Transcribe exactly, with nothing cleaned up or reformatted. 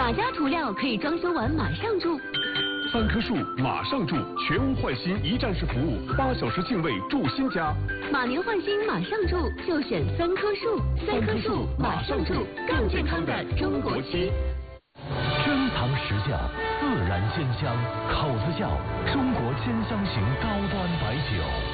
哪家涂料可以装修完马上住？ 三棵树马上住，全屋换新一站式服务，八小时净位住新家。 马年换新马上住，就选三棵树。三棵树马上住，更健康的中国区。 珍藏实窖，自然鲜香，口子窖，中国鲜香型高端白酒。